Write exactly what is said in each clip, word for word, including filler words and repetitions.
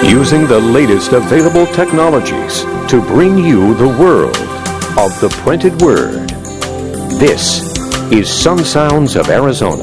using the latest available technologies to bring you the world of the printed word. This is Sun Sounds of Arizona.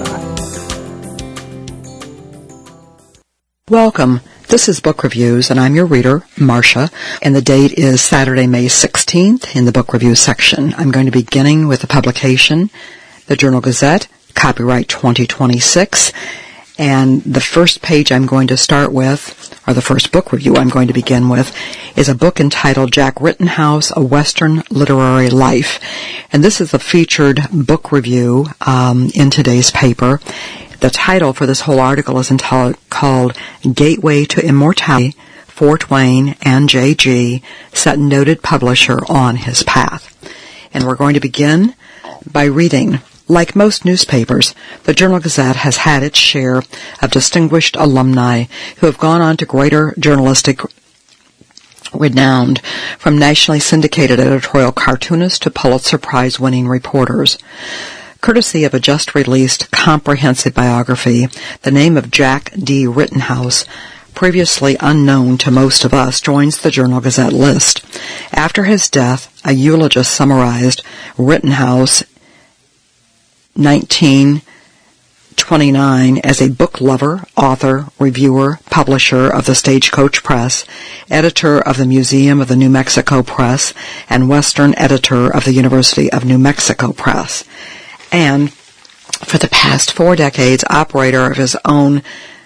Welcome. This is Book Reviews, and I'm your reader, Marcia, and the date is Saturday, May sixteenth in the Book Review section. I'm going to be beginning with the publication, the Journal Gazette, copyright twenty twenty-six, and the first page I'm going to start with, or the first book review I'm going to begin with, is a book entitled Jack Rittenhouse, A Western Literary Life. And this is the featured book review um, in today's paper. The title for this whole article is entitled, called Gateway to Immortality, Fort Wayne and J G set noted publisher on his path. And we're going to begin by reading. Like most newspapers, the Journal Gazette has had its share of distinguished alumni who have gone on to greater journalistic renown, from nationally syndicated editorial cartoonists to Pulitzer Prize-winning reporters. Courtesy of a just-released comprehensive biography, the name of Jack D. Rittenhouse, previously unknown to most of us, joins the Journal Gazette list. After his death, a eulogist summarized Rittenhouse nineteen twenty-nine as a book lover, author, reviewer, publisher of the Stagecoach Press, editor of the Museum of the New Mexico Press, and Western editor of the University of New Mexico Press, and for the past four decades operator of his own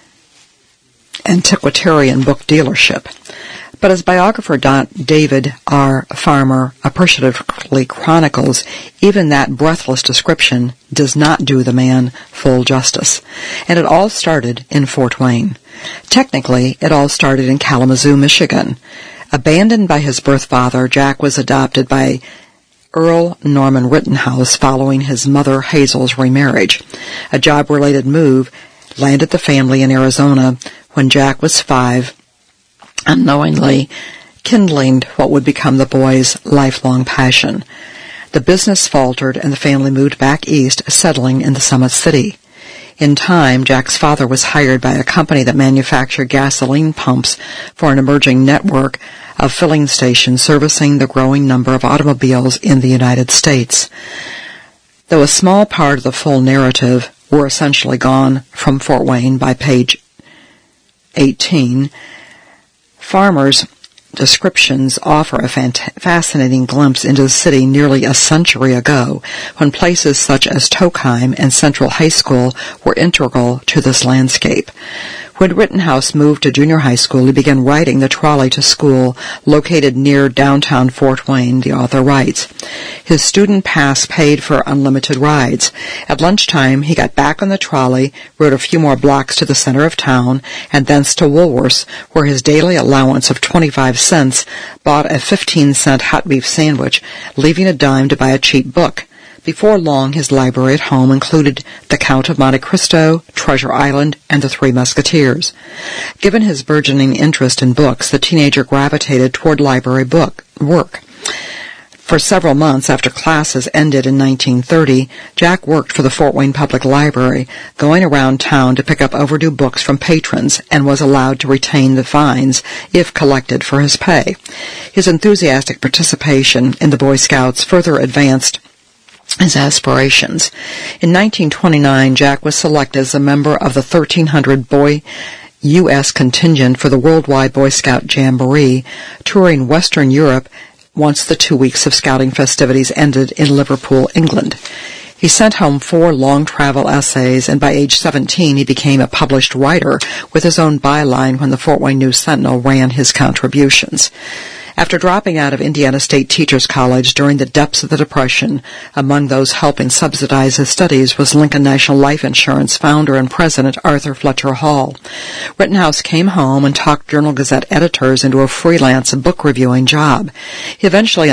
antiquarian book dealership. But as biographer Don David R. Farmer appreciatively chronicles, even that breathless description does not do the man full justice. And it all started in Fort Wayne. Technically, it all started in Kalamazoo, Michigan. Abandoned by his birth father, Jack was adopted by Earl Norman Rittenhouse following his mother Hazel's remarriage. A job-related move landed the family in Arizona when Jack was five, unknowingly kindling what would become the boy's lifelong passion. The business faltered and the family moved back east, settling in the Summit City. In time, Jack's father was hired by a company that manufactured gasoline pumps for an emerging network of filling stations servicing the growing number of automobiles in the United States. Though a small part of the full narrative were essentially gone from Fort Wayne by page eighteen, Farmer's descriptions offer a fant- fascinating glimpse into the city nearly a century ago, when places such as Tokheim and Central High School were integral to this landscape. When Rittenhouse moved to junior high school, he began riding the trolley to school located near downtown Fort Wayne, the author writes. His student pass paid for unlimited rides. At lunchtime, he got back on the trolley, rode a few more blocks to the center of town, and thence to Woolworth's, where his daily allowance of twenty-five cents bought a fifteen-cent hot beef sandwich, leaving a dime to buy a cheap book. Before long, his library at home included The Count of Monte Cristo, Treasure Island, and The Three Musketeers. Given his burgeoning interest in books, the teenager gravitated toward library book work. For several months after classes ended in nineteen thirty, Jack worked for the Fort Wayne Public Library, going around town to pick up overdue books from patrons, and was allowed to retain the fines if collected for his pay. His enthusiastic participation in the Boy Scouts further advanced his aspirations. In nineteen twenty-nine, Jack was selected as a member of the thirteen hundred Boy U S contingent for the Worldwide Boy Scout Jamboree, touring Western Europe once the two weeks of scouting festivities ended in Liverpool, England. He sent home four long travel essays, and by age seventeen he became a published writer with his own byline when the Fort Wayne News Sentinel ran his contributions. After dropping out of Indiana State Teachers College during the depths of the Depression, among those helping subsidize his studies was Lincoln National Life Insurance founder and president Arthur Fletcher Hall. Rittenhouse came home and talked Journal Gazette editors into a freelance book reviewing job. He eventually